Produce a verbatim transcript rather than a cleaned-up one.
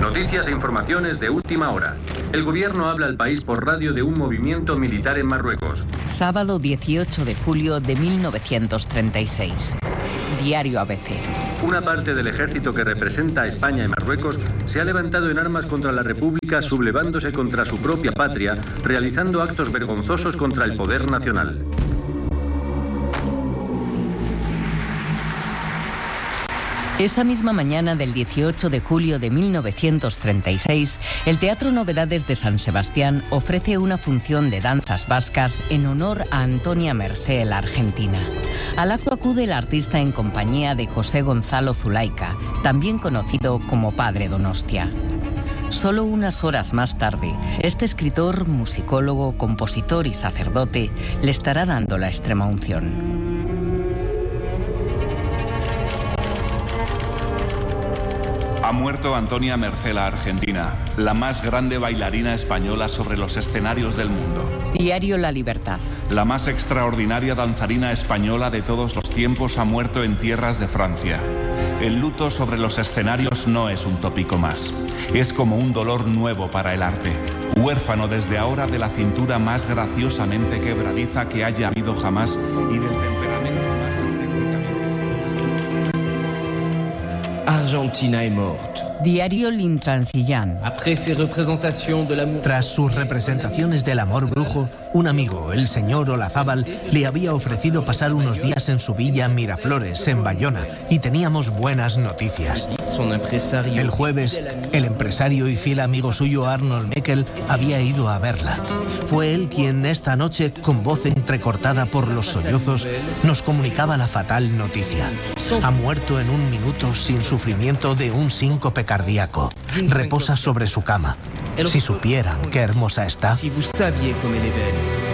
Noticias e informaciones de última hora. El gobierno habla al país por radio de un movimiento militar en Marruecos. Sábado dieciocho de julio de mil novecientos treinta y seis. Diario A B C. Una parte del ejército que representa a España y Marruecos se ha levantado en armas contra la República, sublevándose contra su propia patria, realizando actos vergonzosos contra el poder nacional. Esa misma mañana del dieciocho de julio de mil novecientos treinta y seis, el Teatro Novedades de San Sebastián ofrece una función de danzas vascas en honor a Antonia Mercé, la argentina. Al acto acude el artista en compañía de José Gonzalo Zulaika, también conocido como Padre Donostia. Solo unas horas más tarde, este escritor, musicólogo, compositor y sacerdote le estará dando la extrema unción. Ha muerto Antonia Mercé, la argentina, la más grande bailarina española sobre los escenarios del mundo. Diario La Libertad. La más extraordinaria danzarina española de todos los tiempos ha muerto en tierras de Francia. El luto sobre los escenarios no es un tópico más. Es como un dolor nuevo para el arte. Huérfano desde ahora de la cintura más graciosamente quebradiza que haya habido jamás y del temperamento más auténticamente... Argentina est morte. Diario L'Intransillán. Tras sus representaciones del amor brujo, un amigo, el señor Olazábal, le había ofrecido pasar unos días en su villa Miraflores, en Bayona, y teníamos buenas noticias. El jueves, el empresario y fiel amigo suyo Arnold Meckel había ido a verla. Fue él quien esta noche, con voz entrecortada por los sollozos, nos comunicaba la fatal noticia. Ha muerto en un minuto sin sufrimiento de un síncope cardíaco. Reposa sobre su cama. Si supieran qué hermosa está. Si vous saviez comme elle est belle.